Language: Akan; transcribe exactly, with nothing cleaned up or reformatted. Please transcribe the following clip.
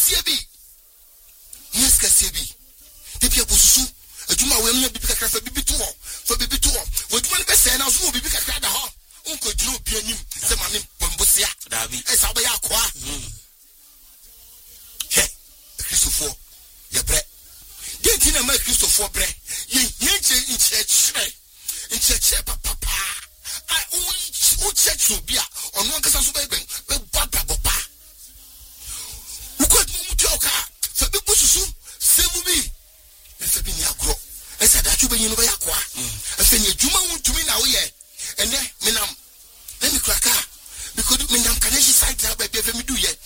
Kasibi. Yes, Kasibi. The people who a Juma will not be because for Bibi tour, for Bibi tour. What one best and also be because I had Uncle Drew Pianim, the man in Bombosia, Davi, as Abayaqua. Hey, Christopher, your bread. Get in a make Christopher bread. Ye yank in church, in church, papa. I only church will be on one case of baby, but Papa. Who could move to your car? For the Bushu, save me. And for being your grow. I said that you be in Bayaqua. I said, you want to me now, yeah. And then, Minam, let me crack out. Because Minam can actually side that baby, if me do yet.